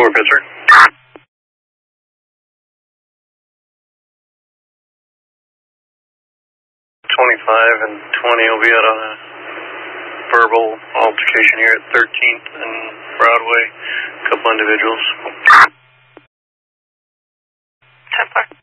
4, Pittsburgh. 25 and 20 will be out on a verbal altercation here at 13th and Broadway. A couple individuals. 10-4.